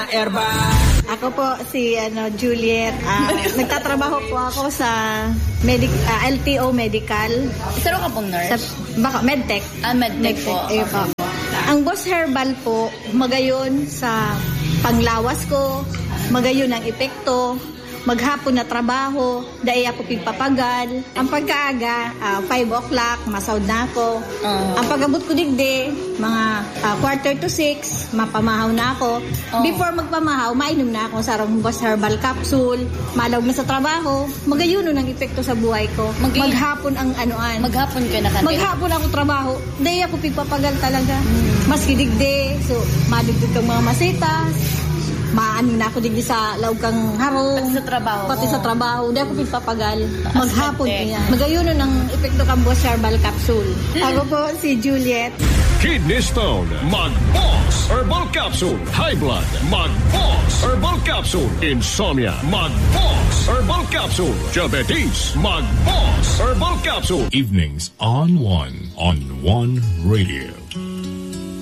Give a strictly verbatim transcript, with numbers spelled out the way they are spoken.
erba. Ako po si ano Juliet. Uh, nagtatrabaho po ako sa medic uh, L T O Medical. Isa ka pong nurse? Sa, baka medtech. Ah, medtech, medtech po. Eh, po. Ang Boss Herbal po, magayon sa panglawas ko, magayon ang epekto, maghapon na trabaho, dahil ako pigpapagal. Ang pagkaaga, uh, five o'clock, masaud na ako. Uh-huh. Ang pagabot ko digde, mga uh, quarter to six, mapamahaw na ako. Uh-huh. Before magpamahaw, mainom na ako sa arong Boss Herbal Capsule. Malawag na sa trabaho, magayuno ng epekto sa buhay ko. Mag- maghapon ang anuan. Maghapon ka na kanil. Maghapon ako trabaho, dahil ako pigpapagal talaga. Hmm. Maski digde, so maligod kang mga masitas. Maano na ako digdi sa laog kang haro. Pati sa trabaho. Pati sa trabaho. Hindi ako pagpapagal. Maghapon niya. Magayuno ng epekto kang Boss Herbal Capsule. Ako po si Juliet. Kidney Stone, Mag-Boss Herbal Capsule. High Blood, Mag-Boss Herbal Capsule. Insomnia, Mag-Boss Herbal Capsule. Diabetes, Mag-Boss Herbal Capsule. Evenings on one on One Radio.